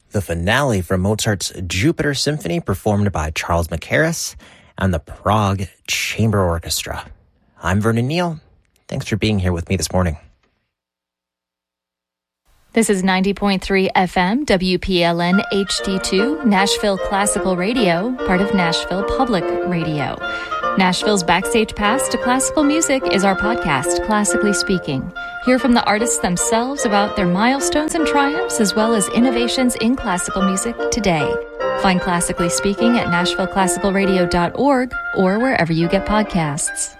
the finale from Mozart's Jupiter Symphony performed by Charles Mackerras and the Prague Chamber Orchestra. I'm Vernon Neal. Thanks for being here with me this morning. This is 90.3 FM, WPLN HD2, Nashville Classical Radio, part of Nashville Public Radio. Nashville's Backstage Pass to Classical Music is our podcast, Classically Speaking. Hear from the artists themselves about their milestones and triumphs, as well as innovations in classical music today. Find Classically Speaking at NashvilleClassicalRadio.org or wherever you get podcasts.